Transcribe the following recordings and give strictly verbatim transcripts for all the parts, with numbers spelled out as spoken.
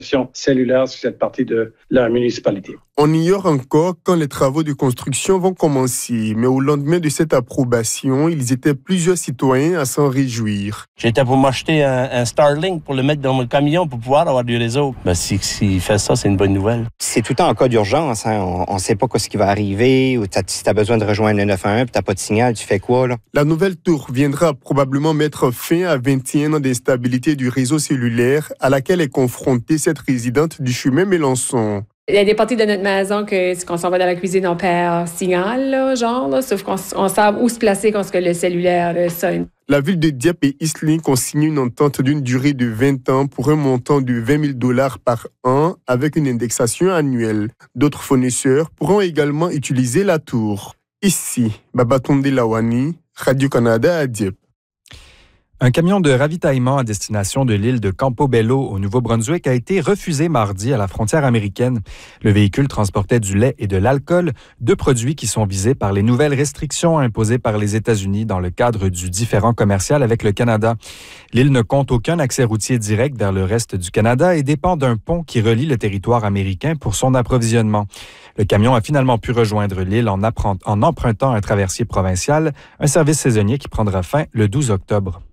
cellulaire sur cette partie de la municipalité. On ignore encore quand les travaux de construction vont commencer, mais au lendemain de cette approbation, ils étaient plusieurs citoyens à s'en réjouir. J'étais pour m'acheter un, un Starlink pour le mettre dans mon camion pour pouvoir avoir du réseau. Ben, si, s'il fait ça, c'est une bonne nouvelle. C'est tout le temps en cas d'urgence. Hein. On ne sait pas ce qui va arriver. Ou si tu as besoin de rejoindre le neuf un un et tu n'as pas de signal, tu fais quoi, là? La nouvelle tour viendra probablement mettre fin à vingt et un ans d'instabilité du réseau cellulaire à laquelle est confrontée cette résidente du chemin Mélenchon. Il y a des parties de notre maison que, quand on va dans la cuisine, on perd signal, là, genre, là, sauf qu'on on sait où se placer quand le cellulaire là, sonne. La ville de Dieppe et Eastlink ont signé une entente d'une durée de vingt ans pour un montant de vingt mille dollars par an avec une indexation annuelle. D'autres fournisseurs pourront également utiliser la tour. Ici, Babatunde Lawani, Radio-Canada à Dieppe. Un camion de ravitaillement à destination de l'île de Campobello au Nouveau-Brunswick a été refusé mardi à la frontière américaine. Le véhicule transportait du lait et de l'alcool, deux produits qui sont visés par les nouvelles restrictions imposées par les États-Unis dans le cadre du différend commercial avec le Canada. L'île ne compte aucun accès routier direct vers le reste du Canada et dépend d'un pont qui relie le territoire américain pour son approvisionnement. Le camion a finalement pu rejoindre l'île en, appren- en empruntant un traversier provincial, un service saisonnier qui prendra fin le douze octobre.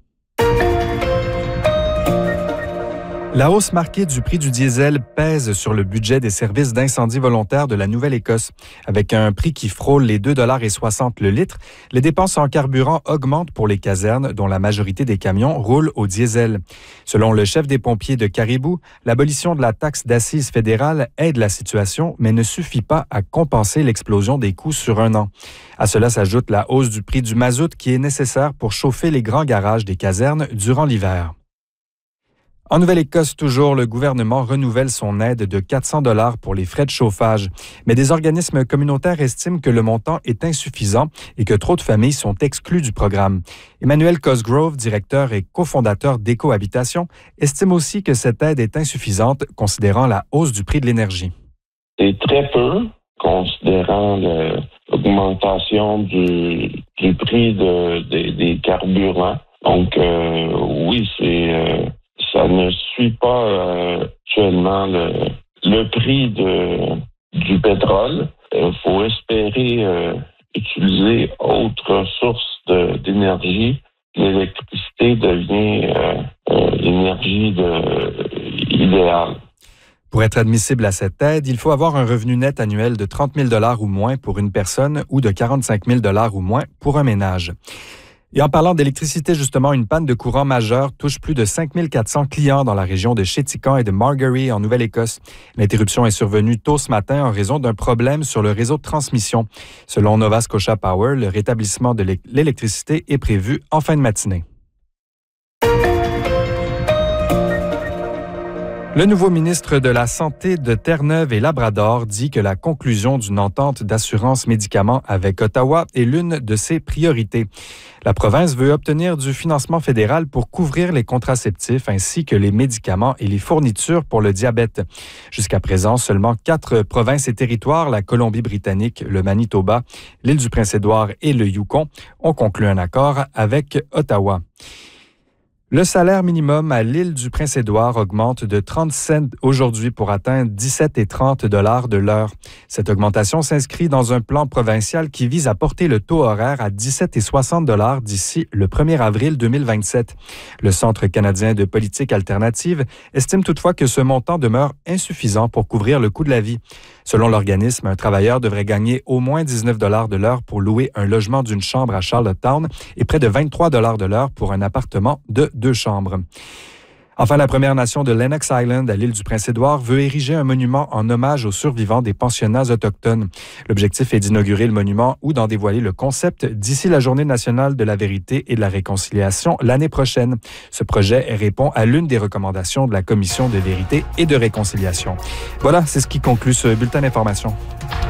La hausse marquée du prix du diesel pèse sur le budget des services d'incendie volontaire de la Nouvelle-Écosse. Avec un prix qui frôle les deux dollars soixante le litre, les dépenses en carburant augmentent pour les casernes dont la majorité des camions roulent au diesel. Selon le chef des pompiers de Caribou, l'abolition de la taxe d'assises fédérale aide la situation, mais ne suffit pas à compenser l'explosion des coûts sur un an. À cela s'ajoute la hausse du prix du mazout qui est nécessaire pour chauffer les grands garages des casernes durant l'hiver. En Nouvelle-Écosse, toujours, le gouvernement renouvelle son aide de quatre cents dollars pour les frais de chauffage. Mais des organismes communautaires estiment que le montant est insuffisant et que trop de familles sont exclues du programme. Emmanuel Cosgrove, directeur et cofondateur d'Écohabitation, estime aussi que cette aide est insuffisante, considérant la hausse du prix de l'énergie. C'est très peu, considérant le, l'augmentation du, du prix de, de, des carburants. Donc, euh, oui, c'est... Euh, ça ne suit pas euh, actuellement le, le prix de, du pétrole. Il faut espérer euh, utiliser autre source de, d'énergie. L'électricité devient euh, euh, l'énergie de, idéale. Pour être admissible à cette aide, il faut avoir un revenu net annuel de trente mille dollars ou moins pour une personne ou de quarante-cinq mille dollars ou moins pour un ménage. Et en parlant d'électricité, justement, une panne de courant majeure touche plus de cinq mille quatre cents clients dans la région de Chéticamp et de Margaree, en Nouvelle-Écosse. L'interruption est survenue tôt ce matin en raison d'un problème sur le réseau de transmission. Selon Nova Scotia Power, le rétablissement de l'électricité est prévu en fin de matinée. Le nouveau ministre de la Santé de Terre-Neuve et Labrador dit que la conclusion d'une entente d'assurance médicaments avec Ottawa est l'une de ses priorités. La province veut obtenir du financement fédéral pour couvrir les contraceptifs ainsi que les médicaments et les fournitures pour le diabète. Jusqu'à présent, seulement quatre provinces et territoires, la Colombie-Britannique, le Manitoba, l'île du Prince-Édouard et le Yukon, ont conclu un accord avec Ottawa. Le salaire minimum à l'île du Prince-Édouard augmente de trente cents aujourd'hui pour atteindre dix-sept et trente dollars de l'heure. Cette augmentation s'inscrit dans un plan provincial qui vise à porter le taux horaire à dix-sept et soixante dollars d'ici le premier avril deux mille vingt-sept. Le Centre canadien de politique alternative estime toutefois que ce montant demeure insuffisant pour couvrir le coût de la vie. Selon l'organisme, un travailleur devrait gagner au moins dix-neuf dollars de l'heure pour louer un logement d'une chambre à Charlottetown et près de vingt-trois dollars de l'heure pour un appartement de deux chambres. Enfin, la Première Nation de Lennox Island, à l'île du Prince-Édouard, veut ériger un monument en hommage aux survivants des pensionnats autochtones. L'objectif est d'inaugurer le monument ou d'en dévoiler le concept d'ici la Journée nationale de la vérité et de la réconciliation l'année prochaine. Ce projet répond à l'une des recommandations de la Commission de vérité et de réconciliation. Voilà, c'est ce qui conclut ce bulletin d'information.